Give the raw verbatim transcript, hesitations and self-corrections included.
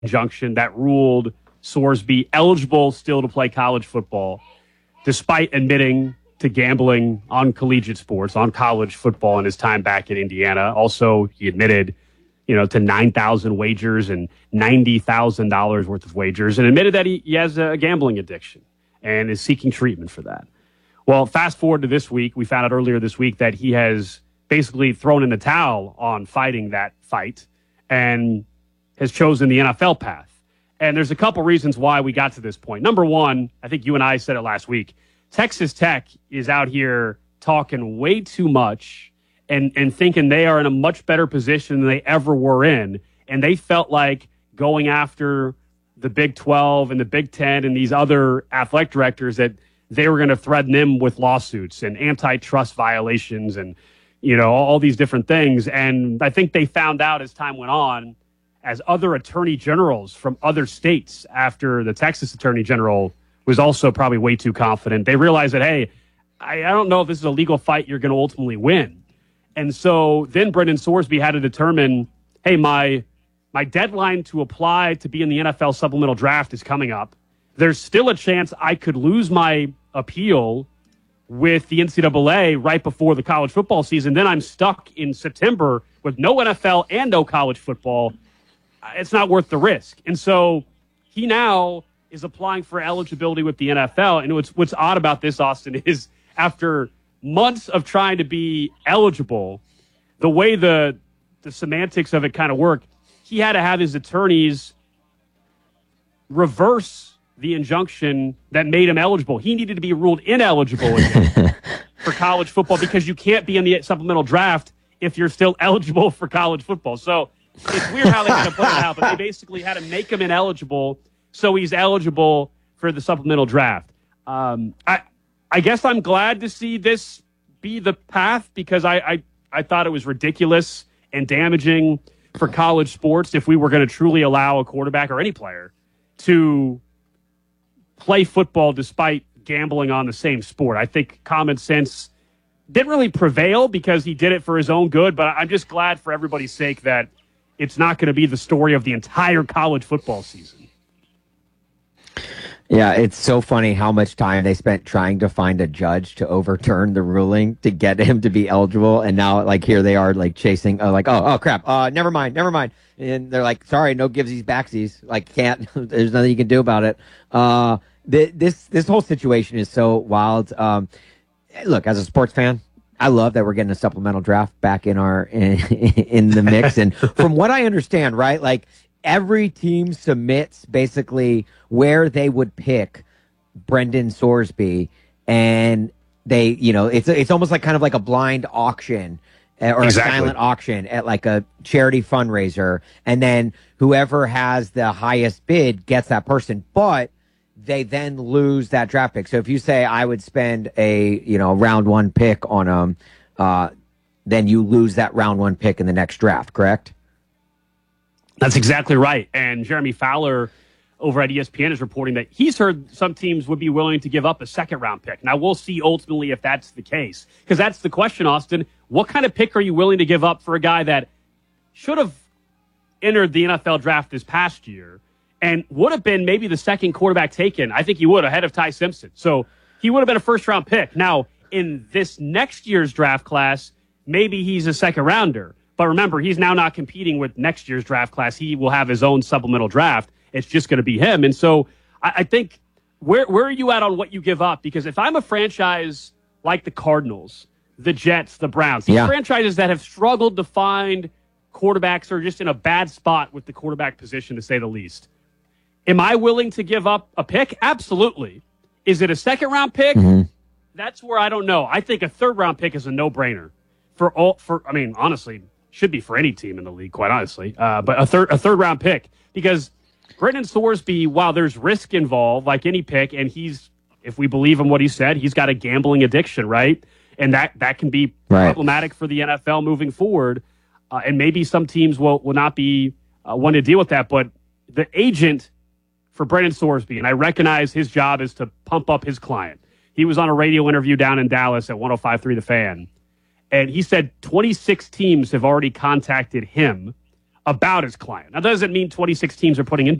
injunction that ruled Sorsby eligible still to play college football, despite admitting to gambling on collegiate sports, on college football in his time back in Indiana. Also, he admitted, you know, to nine thousand wagers and ninety thousand dollars worth of wagers, and admitted that he, he has a gambling addiction and is seeking treatment for that. Well, fast forward to this week, we found out earlier this week that he has basically thrown in the towel on fighting that fight and has chosen the N F L path. And there's a couple reasons why we got to this point. Number one, I think you and I said it last week, Texas Tech is out here talking way too much and, and thinking they are in a much better position than they ever were in. And they felt like going after the Big twelve and the Big ten and these other athletic directors that they were going to threaten them with lawsuits and antitrust violations and, you know, all, all these different things. And I think they found out as time went on, as other attorney generals from other states after the Texas attorney general was also probably way too confident. They realized that, hey, I, I don't know if this is a legal fight you're going to ultimately win. And so then Brendan Sorsby had to determine, hey, my my deadline to apply to be in the N F L supplemental draft is coming up. There's still a chance I could lose my appeal with the N C double A right before the college football season. Then I'm stuck in September with no N F L and no college football. It's not worth the risk. And so he now is applying for eligibility with the N F L. And what's, what's odd about this, Austin, is after months of trying to be eligible, the way the the semantics of it kind of work, he had to have his attorneys reverse the injunction that made him eligible. He needed to be ruled ineligible again for college football because you can't be in the supplemental draft if you're still eligible for college football. So it's weird how they had to put it out, but they basically had to make him ineligible so he's eligible for the supplemental draft. Um, I I guess I'm glad to see this be the path because I, I, I thought it was ridiculous and damaging for college sports if we were going to truly allow a quarterback or any player to play football despite gambling on the same sport. I think common sense didn't really prevail because he did it for his own good, but I'm just glad for everybody's sake that it's not going to be the story of the entire college football season. Yeah, it's so funny how much time they spent trying to find a judge to overturn the ruling to get him to be eligible. And now, like, here they are, like, chasing, uh, like, oh, oh, crap, uh, never mind, never mind. And they're like, sorry, no givesies, backsies. Like, can't, there's nothing you can do about it. Uh, th- this, this whole situation is so wild. Um, look, as a sports fan, I love that we're getting a supplemental draft back in our, in, in the mix. And from what I understand, right, like, every team submits basically where they would pick Brendan Sorsby, and they, you know, it's it's almost like kind of like a blind auction or exactly. a silent auction at like a charity fundraiser, and then whoever has the highest bid gets that person, but they then lose that draft pick. So if you say I would spend a, you know, round one pick on them, uh, then you lose that round one pick in the next draft, correct? That's exactly right. And Jeremy Fowler over at E S P N is reporting that he's heard some teams would be willing to give up a second round pick. Now, we'll see ultimately if that's the case. Because that's the question, Austin. What kind of pick are you willing to give up for a guy that should have entered the N F L draft this past year and would have been maybe the second quarterback taken? I think he would, ahead of Ty Simpson. So he would have been a first round pick. Now, in this next year's draft class, maybe he's a second rounder. But remember, he's now not competing with next year's draft class. He will have his own supplemental draft. It's just going to be him. And so I, I think, where where are you at on what you give up? Because if I'm a franchise like the Cardinals, the Jets, the Browns, these yeah. franchises that have struggled to find quarterbacks or are just in a bad spot with the quarterback position, to say the least, am I willing to give up a pick? Absolutely. Is it a second-round pick? Mm-hmm. That's where I don't know. I think a third-round pick is a no-brainer. For all, for I mean, honestly, should be for any team in the league, quite honestly. Uh, but a third a third round pick, because Brendan Sorsby, while there's risk involved, like any pick, and he's, if we believe him what he said, he's got a gambling addiction, right? And that, that can be right. problematic for the N F L moving forward. Uh, and maybe some teams will, will not be uh, one to deal with that. But the agent for Brendan Sorsby, and I recognize his job is to pump up his client. He was on a radio interview down in Dallas at one oh five point three The Fan. And he said twenty-six teams have already contacted him about his client. Now, doesn't mean twenty-six teams are putting in